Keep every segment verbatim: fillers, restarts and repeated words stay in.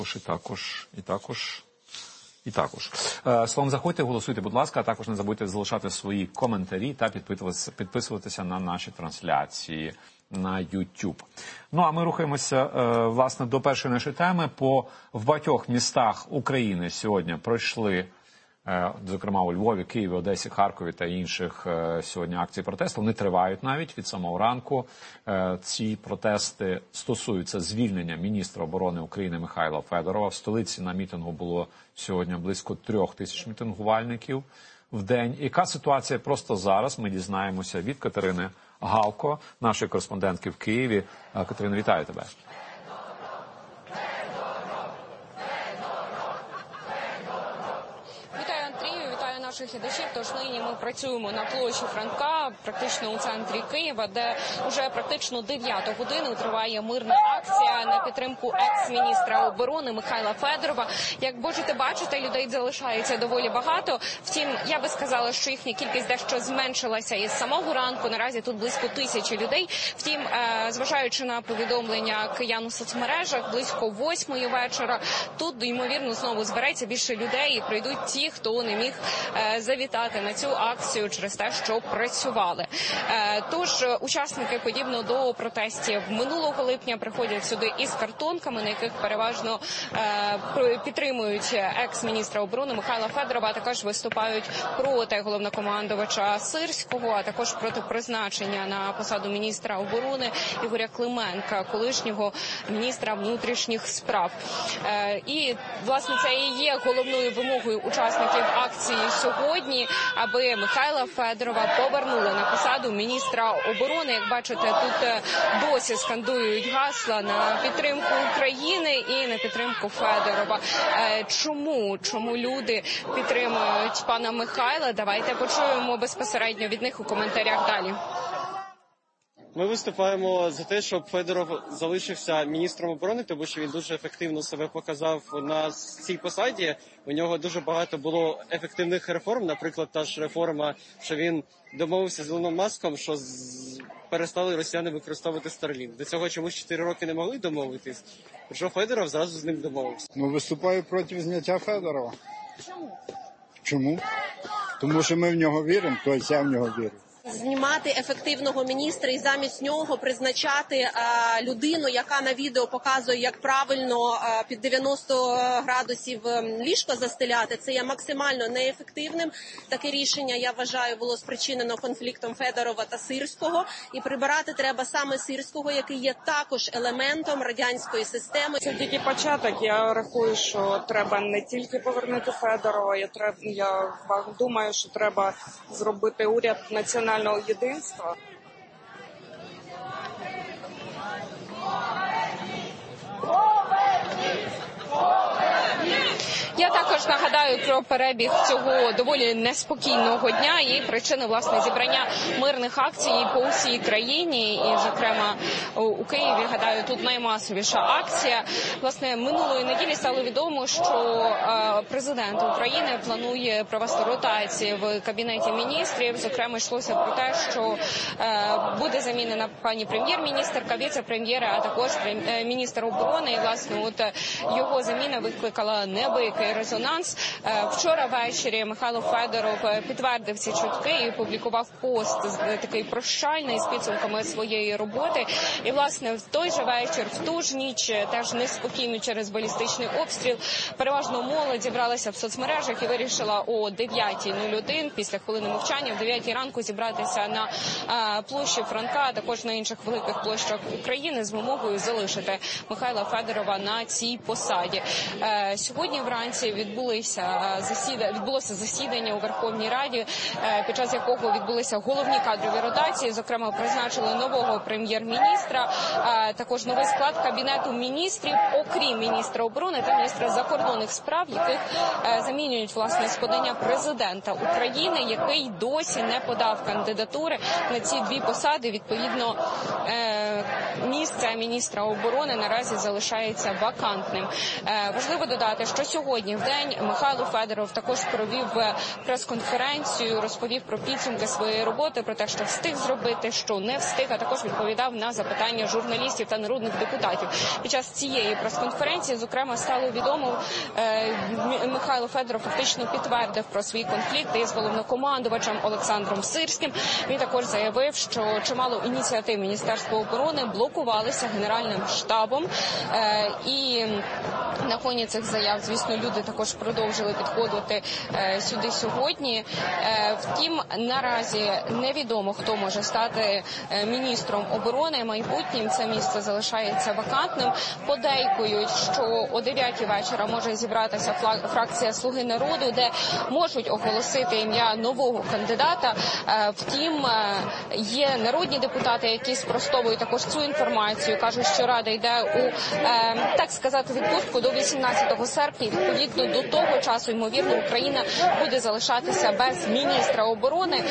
І також, і також, і також. Словом, заходьте, голосуйте, будь ласка, а також не забудьте залишати свої коментарі та підписуватися, підписуватися на наші трансляції на YouTube. Ну, а ми рухаємося, власне, до першої нашої теми. По в багатьох містах України сьогодні пройшли, зокрема у Львові, Києві, Одесі, Харкові та інших сьогодні акцій протесту. Вони тривають навіть від самого ранку. Ці протести стосуються звільнення міністра оборони України Михайла Федорова. В столиці на мітингу було сьогодні близько трьох тисяч мітингувальників в день. Яка ситуація просто зараз? Ми дізнаємося від Катерини Галко, нашої кореспондентки в Києві. Катерина, вітаю тебе. Наших глядачів, тож нині ми працюємо на площі Франка, практично у центрі Києва, де вже практично дев'яту годину триває мирна акція на підтримку екс-міністра оборони Михайла Федорова. Як можете бачити, людей залишається доволі багато. Втім, я би сказала, що їхня кількість дещо зменшилася із самого ранку. Наразі тут близько тисячі людей. Втім, зважаючи на повідомлення киян у соцмережах, близько восьмої вечора тут, ймовірно, знову збереться більше людей і прийдуть ті, хто не міг завітати на цю акцію через те, що працювали. Тож учасники, подібно до протестів минулого липня, приходять сюди із картонками, на яких переважно підтримують екс-міністра оборони Михайла Федорова, а також виступають проти головнокомандувача Сирського, а також проти призначення на посаду міністра оборони Ігоря Клименка, колишнього міністра внутрішніх справ. І, власне, це і є головною вимогою учасників акції сьогодні, аби Михайла Федорова повернули на посаду міністра оборони. Як бачите, тут досі скандують гасла на підтримку України і на підтримку Федорова. Чому? Чому люди підтримують пана Михайла? Давайте почуємо безпосередньо від них у коментарях далі. Ми виступаємо за те, щоб Федоров залишився міністром оборони, тому що він дуже ефективно себе показав на цій посаді. У нього дуже багато було ефективних реформ, наприклад, та ж реформа, що він домовився з Ілоном Маском, що з... перестали росіяни використовувати Starlink. До цього чомусь чотири роки не могли домовитись, причому Федоров зразу з ним домовився. Ну, виступаю проти зняття Федорова. Чому? Чому? Тому що ми в нього віримо, тобто я в нього вірю. Знімати ефективного міністра і замість нього призначати а, людину, яка на відео показує, як правильно а, під дев'яносто градусів ліжко застеляти, це є максимально неефективним. Таке рішення, я вважаю, було спричинено конфліктом Федорова та Сирського. І прибирати треба саме Сирського, який є також елементом радянської системи. Це тільки початок. Я рахую, що треба не тільки повернути Федорова, я, треб... я думаю, що треба зробити уряд національного єдинства. Я також нагадаю про перебіг цього доволі неспокійного дня і причини, власне, зібрання мирних акцій по усій країні. І, зокрема, у Києві, гадаю, тут наймасовіша акція. Власне, минулої неділі стало відомо, що президент України планує провести ротації в Кабінеті міністрів. Зокрема, йшлося про те, що буде замінена пані прем'єр-міністерка, віце-прем'єра, а також міністр оборони. І, власне, от його заміна викликала неабиякий резонанс. Вчора ввечері Михайло Федоров підтвердив ці чутки і публікував пост такий прощальний з підсумками своєї роботи. І, власне, в той же вечір, в ту ж ніч, теж неспокійно через балістичний обстріл, переважно молодь зібралася в соцмережах і вирішила о дев'ятій нуль один, після хвилини мовчання, в дев'ятій ранку зібратися на площі Франка, а також на інших великих площах України з вимогою залишити Михайла Федорова на цій посаді. Сьогодні вранці відбулися засідання, відбулося засідання у Верховній Раді, під час якого відбулися головні кадрові ротації. Зокрема, призначили нового прем'єр-міністра, також новий склад Кабінету міністрів, окрім міністра оборони та міністра закордонних справ, яких замінюють, власне, з подання президента України, який досі не подав кандидатури на ці дві посади. Відповідно, місце міністра оборони наразі залишається вакантним. Важливо додати, що сьогодні сьогодні в день Михайло Федоров також провів прес-конференцію, розповів про підсумки своєї роботи, про те, що встиг зробити, що не встиг, а також відповідав на запитання журналістів та народних депутатів. Під час цієї прес-конференції, зокрема, стало відомо, Михайло Федоров фактично підтвердив про свої конфлікти із головнокомандувачем Олександром Сирським. Він також заявив, що чимало ініціатив Міністерства оборони блокувалися Генеральним штабом. І на фоні цих заяв, звісно, люди також продовжили підходити сюди сьогодні. Втім, наразі невідомо, хто може стати міністром оборони майбутнім. Це місце залишається вакантним. Подейкують, що о дев'ятій вечора може зібратися фракція «Слуги народу», де можуть оголосити ім'я нового кандидата. Втім, є народні депутати, які спростовують також цю інформацію. Кажуть, що Рада йде у, так сказати, відпустку до вісімнадцятого серпня. Відповідно до того часу, ймовірно, Україна буде залишатися без міністра оборони.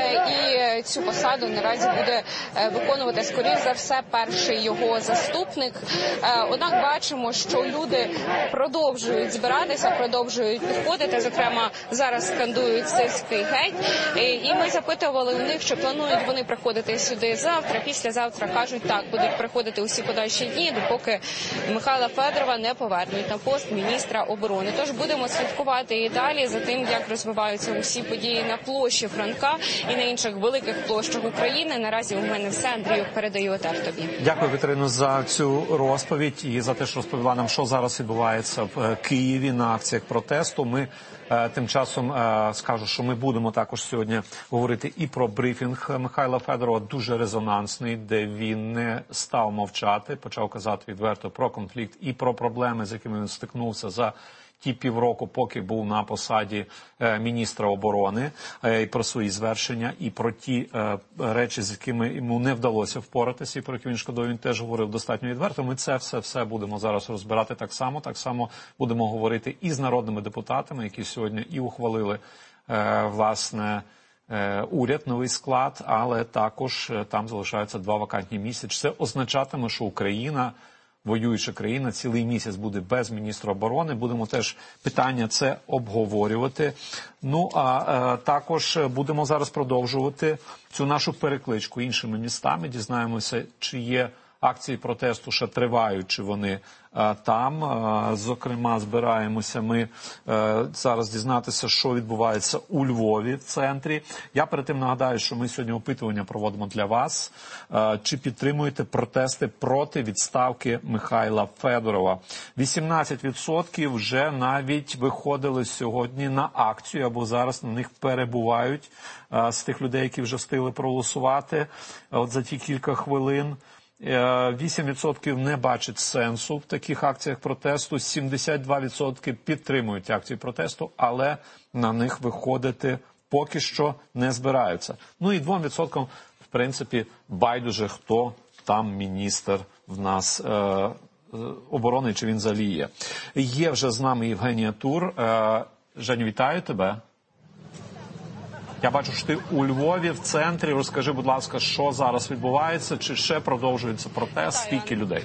І цю посаду наразі буде виконувати, скоріш за все, перший його заступник. Однак бачимо, що люди продовжують збиратися, продовжують підходити. Зокрема, зараз скандують «Сирський геть». І ми запитували у них, що планують вони приходити сюди завтра, післязавтра. Кажуть, так, будуть приходити усі подальші дні, допоки Михайла Федорова не повернуть на пост міністра оборони. Тож будемо слідкувати і далі за тим, як розвиваються усі події на площі Франка і на інших великих площах України. Наразі у мене все. Андрію, передаю етер тобі. Дякую, Катерино, за цю розповідь і за те, що розповіла нам, що зараз відбувається в Києві на акціях протесту. Ми тим часом скажу, що ми будемо також сьогодні говорити і про брифінг Михайла Федорова, дуже резонансний, де він не став мовчати, почав казати відверто про конфлікт і про проблеми, з якими він стикнувся за ті півроку, поки був на посаді міністра оборони, і про свої звершення, і про ті речі, з якими йому не вдалося впоратися, і про які він шкодує, він теж говорив достатньо відверто. Ми це все-все будемо зараз розбирати так само. Так само будемо говорити і з народними депутатами, які сьогодні і ухвалили, власне, уряд, новий склад, але також там залишаються два вакантні місця. Це означатиме, що Україна, воююча країна, цілий місяць буде без міністра оборони. Будемо теж питання це обговорювати. Ну, а е, також будемо зараз продовжувати цю нашу перекличку іншими містами. Дізнаємося, чи є акції протесту, ще тривають, чи вони е, там. Е, зокрема, збираємося ми е, зараз дізнатися, що відбувається у Львові в центрі. Я перед тим нагадаю, що ми сьогодні опитування проводимо для вас. Е, чи підтримуєте протести проти відставки Михайла Федорова? вісімнадцять відсотків вже навіть виходили сьогодні на акцію, або зараз на них перебувають е, з тих людей, які вже встигли проголосувати от за ті кілька хвилин. вісім відсотків не бачать сенсу в таких акціях протесту, сімдесят два відсотки підтримують акції протесту, але на них виходити поки що не збираються. Ну і двом відсоткам, в принципі, байдуже, хто там міністр в нас е, оборони, чи він взагалі є. Є вже з нами Євгенія Тур. Е, Женю, вітаю тебе. Я бачу, що ти у Львові, в центрі. Розкажи, будь ласка, що зараз відбувається, чи ще продовжується протест, скільки людей?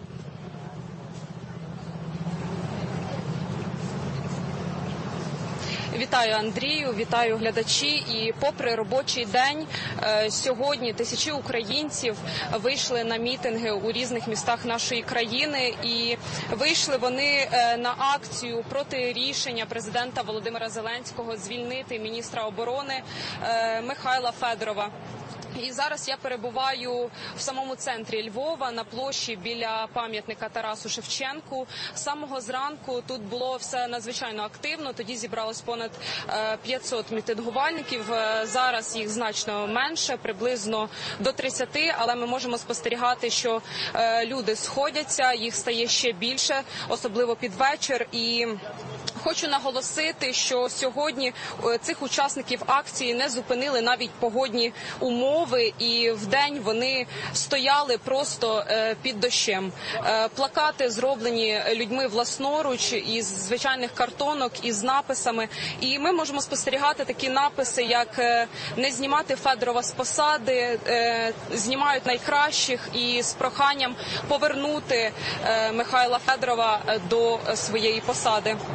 Вітаю, Андрію, вітаю глядачі. І попри робочий день, сьогодні тисячі українців вийшли на мітинги у різних містах нашої країни. І вийшли вони на акцію проти рішення президента Володимира Зеленського звільнити міністра оборони Михайла Федорова. І зараз я перебуваю в самому центрі Львова, на площі біля пам'ятника Тарасу Шевченку. З самого зранку тут було все надзвичайно активно, тоді зібралось понад п'ятсот мітингувальників. Зараз їх значно менше, приблизно до тридцяти, але ми можемо спостерігати, що люди сходяться, їх стає ще більше, особливо під вечір. І хочу наголосити, що сьогодні цих учасників акції не зупинили навіть погодні умови, і вдень вони стояли просто під дощем. Плакати зроблені людьми власноруч із звичайних картонок, із написами. І ми можемо спостерігати такі написи, як «Не знімати Федорова з посади», «Знімають найкращих» і з проханням повернути Михайла Федорова до своєї посади.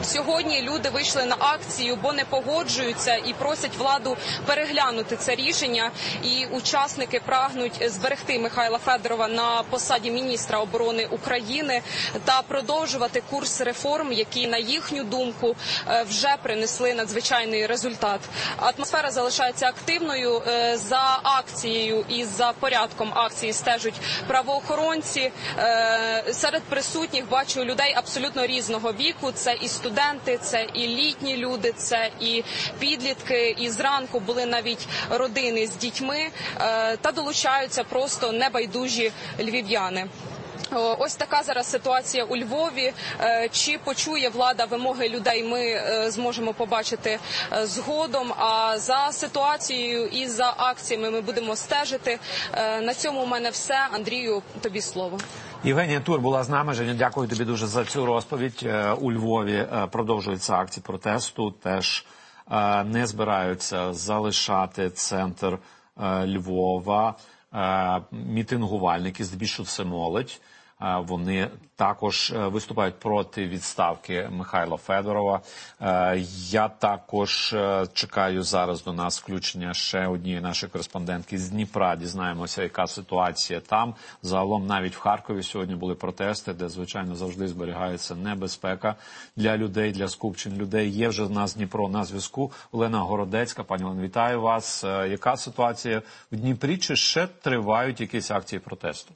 Сьогодні люди вийшли на акцію, бо не погоджуються і просять владу переглянути це рішення. І учасники прагнуть зберегти Михайла Федорова на посаді міністра оборони України та продовжувати курс реформ, які, на їхню думку, вже принесли надзвичайний результат. Атмосфера залишається активною. За акцією і за порядком акції стежать правоохоронці. Серед присутніх бачу людей абсолютно різного віку. Це і студенти, це і літні люди, це і підлітки. І зранку були навіть родини з дітьми. Та долучаються просто небайдужі львів'яни. Ось така зараз ситуація у Львові. Чи почує влада вимоги людей, ми зможемо побачити згодом. А за ситуацією і за акціями ми будемо стежити. На цьому у мене все. Андрію, тобі слово. Євгенія Тур була з нами. Женя, дякую тобі дуже за цю розповідь. У Львові продовжуються акції протесту. Теж не збираються залишати центр Львова. Мітингувальники, здебільшого це молодь. Вони також виступають проти відставки Михайла Федорова. Я також чекаю зараз до нас включення ще однієї нашої кореспондентки з Дніпра. Дізнаємося, яка ситуація там. Загалом навіть в Харкові сьогодні були протести, де, звичайно, завжди зберігається небезпека для людей, для скупчень людей. Є вже в нас Дніпро на зв'язку. Олена Городецька. Пані Олена, вітаю вас. Яка ситуація в Дніпрі? Чи ще тривають якісь акції протесту?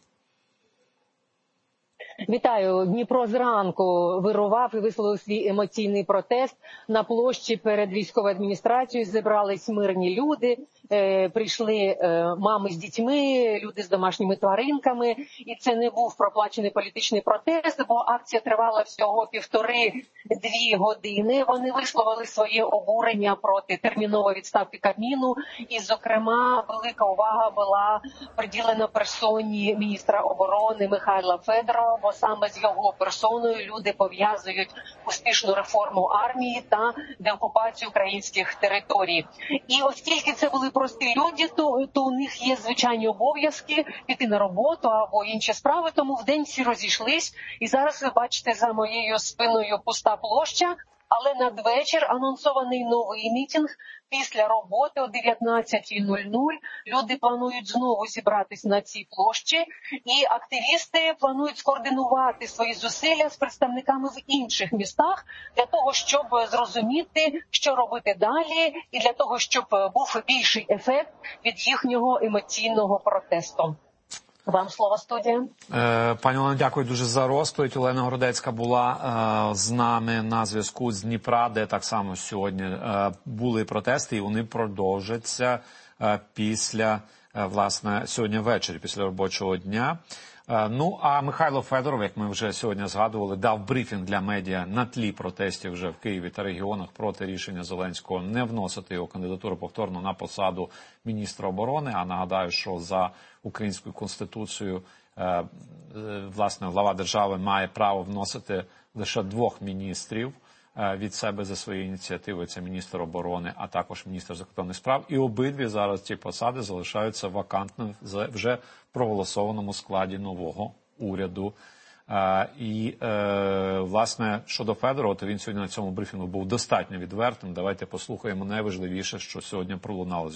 Вітаю. Дніпро зранку вирував і висловив свій емоційний протест. На площі перед військовою адміністрацією зібрались мирні люди. Е, прийшли е, мами з дітьми, люди з домашніми тваринками. І це не був проплачений політичний протест, бо акція тривала всього півтори-дві години. Вони висловили своє обурення проти термінової відставки Кабміну. І, зокрема, велика увага була приділена персоні міністра оборони Михайла Федорова, бо саме з його персоною люди пов'язують успішну реформу армії та деокупацію українських територій. І оскільки це були прості люди, то, то у них є звичайні обов'язки піти на роботу або інші справи, тому вдень всі розійшлись. І зараз ви бачите за моєю спиною пуста площа, але надвечір анонсований новий мітинг. Після роботи о дев'ятнадцятій нуль нуль люди планують знову зібратись на цій площі, і активісти планують скоординувати свої зусилля з представниками в інших містах для того, щоб зрозуміти, що робити далі, і для того, щоб був більший ефект від їхнього емоційного протесту. Вам слово, студія. Е, пані Олено, дякую дуже за розповідь. Олена Городецька була е, з нами на зв'язку з Дніпра, де так само сьогодні е, були протести, і вони продовжаться е, після, е, власне, сьогодні ввечері, після робочого дня. Е, ну, а Михайло Федоров, як ми вже сьогодні згадували, дав брифінг для медіа на тлі протестів вже в Києві та регіонах проти рішення Зеленського не вносити його кандидатуру повторно на посаду міністра оборони. А нагадаю, що за українською конституцією, власне, глава держави має право вносити лише двох міністрів від себе за своєю ініціативою. Це міністр оборони, а також міністр закордонних справ. І обидві зараз ці посади залишаються вакантними вже в проголосованому складі нового уряду. І, власне, щодо Федорова, то він сьогодні на цьому брифінгу був достатньо відвертим. Давайте послухаємо найважливіше, що сьогодні пролунало.